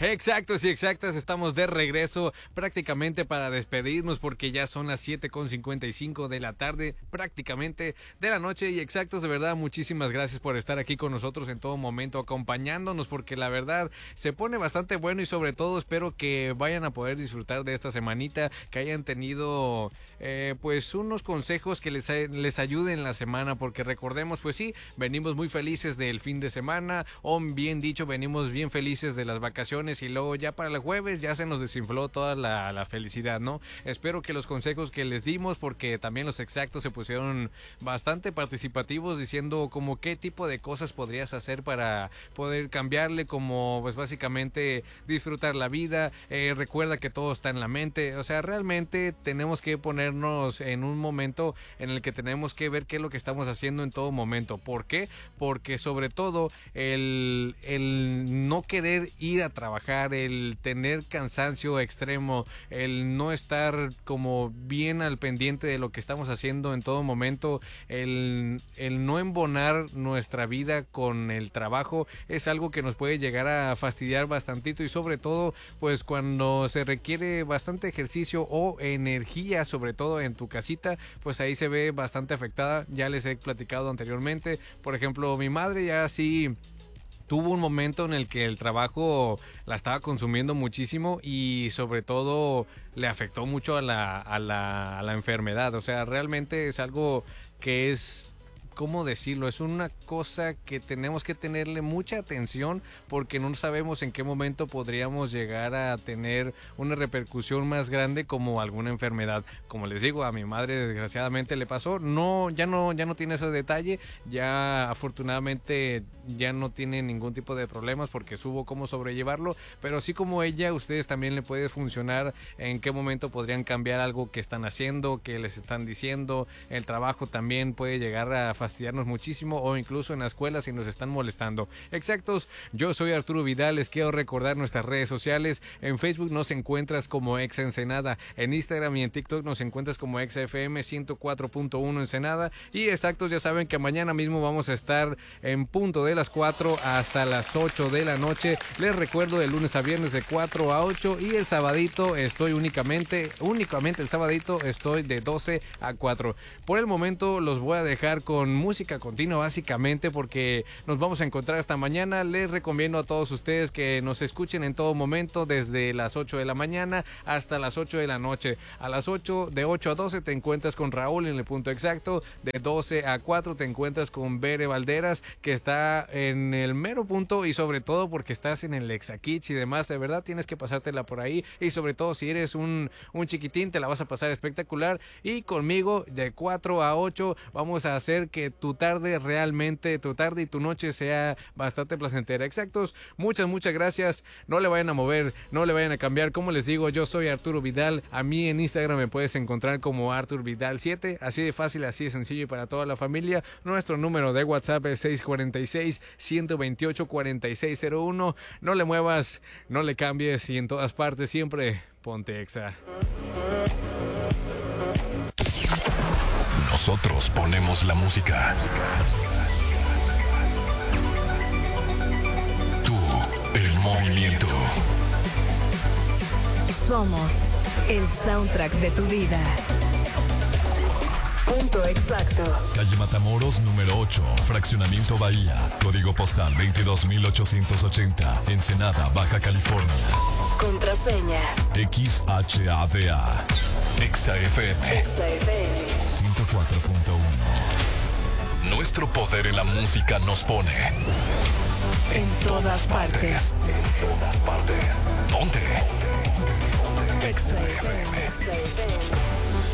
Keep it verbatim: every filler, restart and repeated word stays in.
Exactos y exactas, estamos de regreso prácticamente para despedirnos porque ya son las siete con cincuenta y cinco de la tarde, prácticamente de la noche. Y exactos, de verdad, muchísimas gracias por estar aquí con nosotros en todo momento, acompañándonos, porque la verdad se pone bastante bueno y sobre todo espero que vayan a poder disfrutar de esta semanita, que hayan tenido eh, pues unos consejos que les, les ayuden la semana, porque recordemos, pues sí, venimos muy felices del fin de semana, o bien dicho, venimos bien felices de las vacaciones y luego ya para el jueves ya se nos desinfló toda la, la felicidad, ¿no? Espero que los consejos que les dimos, porque también los exactos se pusieron bastante participativos diciendo como qué tipo de cosas podrías hacer para poder cambiarle, como pues básicamente disfrutar la vida, eh, recuerda que todo está en la mente, o sea, realmente tenemos que ponernos en un momento en el que tenemos que ver qué es lo que estamos haciendo en todo momento. ¿Por qué? Porque sobre todo el, el no querer ir a trabajar, el tener cansancio extremo, el no estar como bien al pendiente de lo que estamos haciendo en todo momento, el, el no embonar nuestra vida con el trabajo es algo que nos puede llegar a fastidiar bastantito, y sobre todo pues cuando se requiere bastante ejercicio o energía, sobre todo en tu casita, pues ahí se ve bastante afectada. Ya les he platicado anteriormente, por ejemplo, mi madre ya sí tuvo un momento en el que el trabajo la estaba consumiendo muchísimo y sobre todo le afectó mucho a la, a la, a la enfermedad. O sea, realmente es algo que es, ¿cómo decirlo? Es una cosa que tenemos que tenerle mucha atención, porque no sabemos en qué momento podríamos llegar a tener una repercusión más grande como alguna enfermedad. Como les digo, a mi madre desgraciadamente le pasó, no, ya no, ya no tiene ese detalle, ya afortunadamente ya no tiene ningún tipo de problemas porque supo cómo sobrellevarlo, pero así como ella, ustedes también le puede funcionar en qué momento podrían cambiar algo que están haciendo, que les están diciendo. El trabajo también puede llegar a fastidiarnos muchísimo, o incluso en la escuela si nos están molestando. Exactos, yo soy Arturo Vidal, les quiero recordar nuestras redes sociales. En Facebook nos encuentras como Exa Ensenada, en Instagram y en TikTok nos encuentras como Exa F M ciento cuatro punto uno Ensenada. Y exactos, ya saben que mañana mismo vamos a estar en punto de las cuatro hasta las ocho de la noche. Les recuerdo, de lunes a viernes de cuatro a ocho, y el sabadito estoy únicamente, únicamente el sabadito estoy de doce a cuatro. Por el momento los voy a dejar con música continua básicamente, porque nos vamos a encontrar hasta mañana. Les recomiendo a todos ustedes que nos escuchen en todo momento, desde las ocho de la mañana hasta las ocho de la noche. A las ocho, de ocho a doce te encuentras con Raúl en el punto exacto, de doce a cuatro te encuentras con Bere Valderas, que está en el mero punto, y sobre todo porque estás en el Exa Kids y demás, de verdad tienes que pasártela por ahí, y sobre todo si eres un, un chiquitín te la vas a pasar espectacular. Y conmigo de cuatro a ocho vamos a hacer que tu tarde realmente, tu tarde y tu noche sea bastante placentera. Exactos, muchas, muchas gracias. No le vayan a mover, no le vayan a cambiar. Como les digo, yo soy Arturo Vidal. A mí en Instagram me puedes encontrar como Artur Vidal siete. Así de fácil, así de sencillo y para toda la familia. Nuestro número de WhatsApp es seis cuatro seis, uno dos ocho, cuatro seis cero uno. No le muevas, no le cambies, y en todas partes siempre ponte Exa. Nosotros ponemos la música. Tú, el movimiento. Somos el soundtrack de tu vida. Punto exacto. Calle Matamoros, número ocho, Fraccionamiento Bahía. Código postal veintidós mil ochocientos ochenta. Ensenada, Baja California. Contraseña X H A D A. Exa F M. Exa F M ciento cuatro punto uno. Nuestro poder en la música nos pone en todas partes. En todas partes. Ponte. Exa F M. Exa F M.